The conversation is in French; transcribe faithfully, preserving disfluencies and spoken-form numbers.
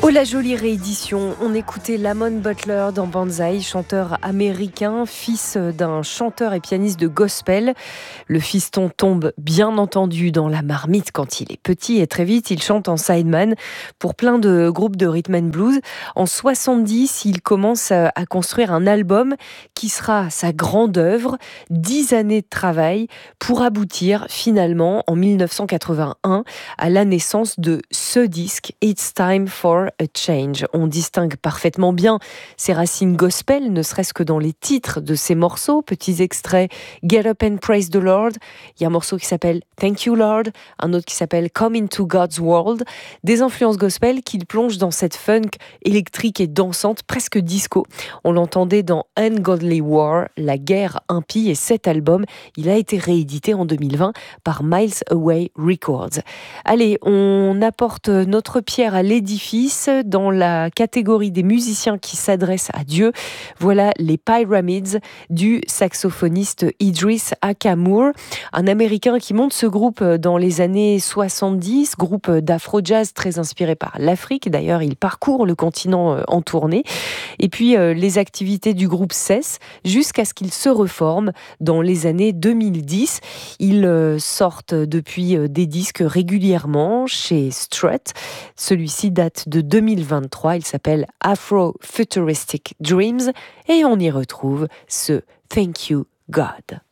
Oh la jolie réédition, on écoutait Lamont Butler dans Banzai, chanteur américain, fils d'un chanteur et pianiste de gospel. Le fiston tombe bien entendu dans la marmite quand il est petit et très vite il chante en sideman pour plein de groupes de rhythm and blues. En soixante-dix, il commence à construire un album qui sera sa grande œuvre, dix années de travail pour aboutir finalement en mille neuf cent quatre-vingt-un à la naissance de ce disque It's Time for a Change. On distingue parfaitement bien ses racines gospel, ne serait-ce que dans les titres de ses morceaux, petits extraits Get Up and Praise the Lord, il y a un morceau qui s'appelle Thank You Lord, un autre qui s'appelle Come into God's World, des influences gospel qu'il plonge dans cette funk électrique et dansante, presque disco. On l'entendait dans Ungodly War, la guerre impie, et cet album, il a été réédité en deux mille vingt par Miles Away Records. Allez, on apporte notre pierre à l'édifice dans la catégorie des musiciens qui s'adressent à Dieu. Voilà les Pyramids du saxophoniste Idris Ackamoor, un Américain qui monte ce groupe dans les années soixante-dix, groupe d'afro-jazz très inspiré par l'Afrique. D'ailleurs, il parcourt le continent en tournée. Et puis, les activités du groupe cessent jusqu'à ce qu'il se reforme dans les années deux mille dix. Ils sortent depuis des disques régulièrement chez Strut. Celui-ci date de deux mille vingt-trois. Il s'appelle Afro-Futuristic Dreams et on y retrouve ce Thank You God.